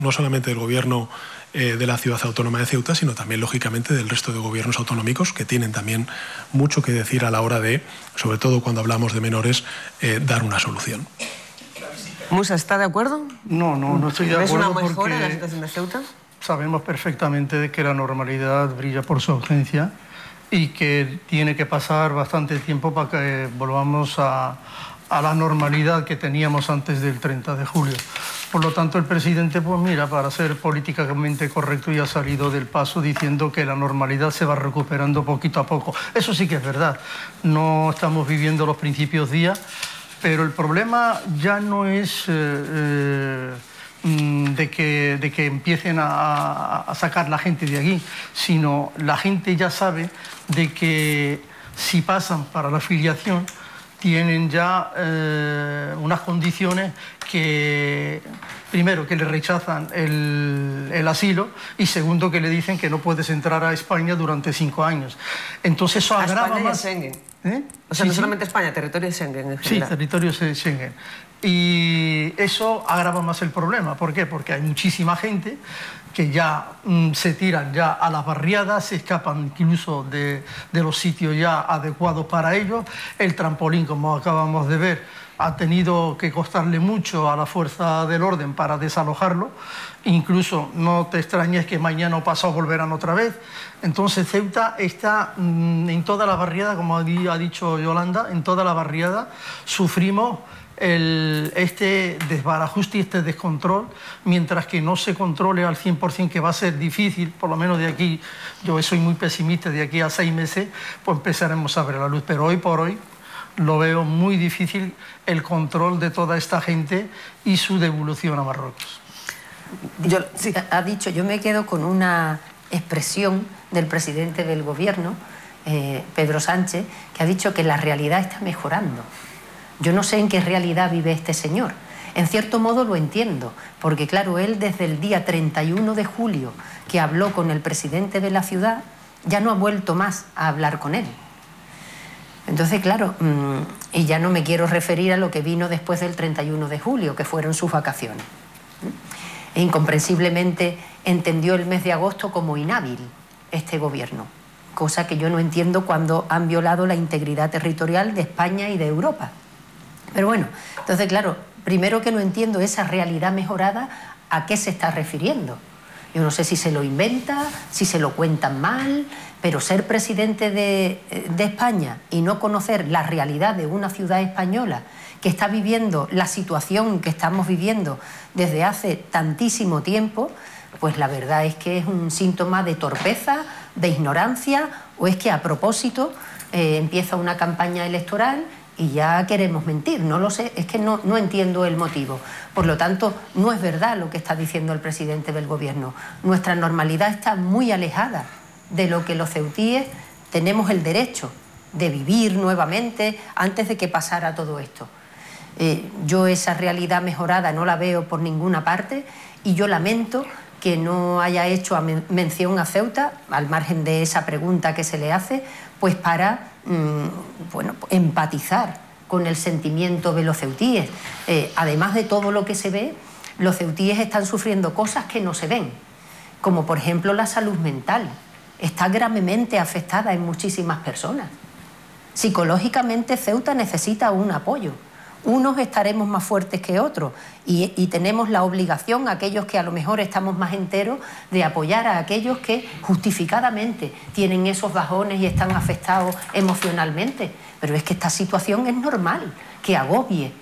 no solamente del gobierno de la ciudad autónoma de Ceuta, sino también, lógicamente, del resto de gobiernos autonómicos, que tienen también mucho que decir a la hora de, sobre todo cuando hablamos de menores, dar una solución. Musa, ¿está de acuerdo? No estoy de acuerdo. ¿Ves una mejora en la situación de Ceuta? Sabemos perfectamente de que la normalidad brilla por su ausencia y que tiene que pasar bastante tiempo para que volvamos a la normalidad que teníamos antes del 30 de julio. Por lo tanto, el presidente, pues mira, para ser políticamente correcto, ya ha salido del paso diciendo que la normalidad se va recuperando poquito a poco. Eso sí que es verdad. No estamos viviendo los principios días, pero el problema ya no es de que empiecen a sacar la gente de aquí, sino la gente ya sabe de que si pasan para la afiliación tienen ya unas condiciones que, primero, que le rechazan el asilo y segundo, que le dicen que no puedes entrar a España durante 5 años. Entonces eso agrava España más. Y Schengen. O Sí, sea, no solamente España, territorio de Schengen en general. Sí, territorio de Schengen. Y eso agrava más el problema. ¿Por qué? Porque hay muchísima gente que ya se tiran ya a las barriadas, se escapan incluso de los sitios ya adecuados para ellos. El trampolín, como acabamos de ver, ha tenido que costarle mucho a la fuerza del orden para desalojarlo. Incluso no te extrañes que mañana o pasado volverán otra vez. Entonces Ceuta está en toda la barriada, como ha dicho Yolanda, en toda la barriada sufrimos este desbarajuste y este descontrol, mientras que no se controle al 100%, que va a ser difícil, por lo menos de aquí, yo soy muy pesimista, de aquí a 6 meses, pues empezaremos a ver la luz. Pero hoy por hoy lo veo muy difícil el control de toda esta gente y su devolución a Marruecos. Ha dicho, yo me quedo con una expresión del presidente del gobierno, Pedro Sánchez, que ha dicho que la realidad está mejorando. Yo no sé en qué realidad vive este señor. En cierto modo lo entiendo, porque claro, él desde el día 31 de julio que habló con el presidente de la ciudad, ya no ha vuelto más a hablar con él. Entonces, claro, y ya no me quiero referir a lo que vino después del 31 de julio, que fueron sus vacaciones. E incomprensiblemente entendió el mes de agosto como inhábil este gobierno, cosa que yo no entiendo cuando han violado la integridad territorial de España y de Europa. Pero bueno, entonces claro, primero que no entiendo esa realidad mejorada, ¿a qué se está refiriendo? Yo no sé si se lo inventa, si se lo cuentan mal, pero ser presidente de España y no conocer la realidad de una ciudad española que está viviendo la situación que estamos viviendo desde hace tantísimo tiempo, pues la verdad es que es un síntoma de torpeza, de ignorancia, o es que a propósito empieza una campaña electoral y ya queremos mentir. No lo sé, es que no entiendo el motivo. Por lo tanto, no es verdad lo que está diciendo el presidente del gobierno. Nuestra normalidad está muy alejada de lo que los ceutíes tenemos el derecho de vivir nuevamente antes de que pasara todo esto. Yo esa realidad mejorada no la veo por ninguna parte y yo lamento que no haya hecho mención a Ceuta, al margen de esa pregunta que se le hace, pues para empatizar con el sentimiento de los ceutíes. Además de todo lo que se ve, los ceutíes están sufriendo cosas que no se ven, como por ejemplo la salud mental. Está gravemente afectada en muchísimas personas. Psicológicamente Ceuta necesita un apoyo. Unos estaremos más fuertes que otros y tenemos la obligación, aquellos que a lo mejor estamos más enteros, de apoyar a aquellos que justificadamente tienen esos bajones y están afectados emocionalmente. Pero es que esta situación es normal, que agobie,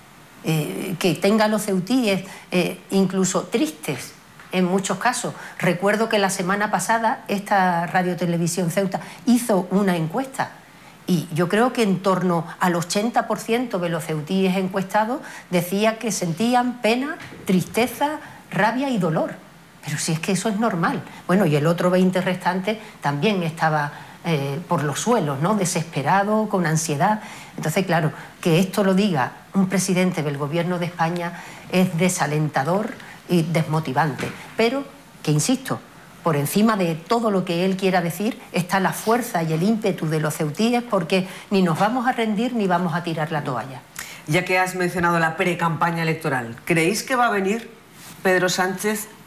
que tenga a los ceutíes incluso tristes en muchos casos. Recuerdo que la semana pasada esta Radio Televisión Ceuta hizo una encuesta y yo creo que en torno al 80% de los ceutíes encuestados decía que sentían pena, tristeza, rabia y dolor. Pero si es que eso es normal. Bueno, y el otro 20% restante también estaba por los suelos, ¿no? Desesperado, con ansiedad. Entonces, claro, que esto lo diga un presidente del gobierno de España es desalentador y desmotivante. Pero, que insisto, por encima de todo lo que él quiera decir está la fuerza y el ímpetu de los ceutíes, porque ni nos vamos a rendir ni vamos a tirar la toalla. Ya que has mencionado la pre-campaña electoral, ¿creéis que va a venir Pedro Sánchez